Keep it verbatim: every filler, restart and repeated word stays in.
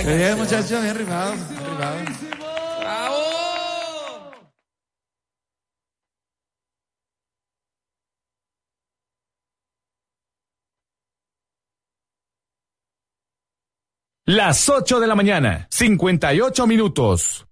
Bien, muchachos, bien rifados. Bien rifados. ¡Bravo! Las ocho de la mañana, cincuenta y ocho minutos.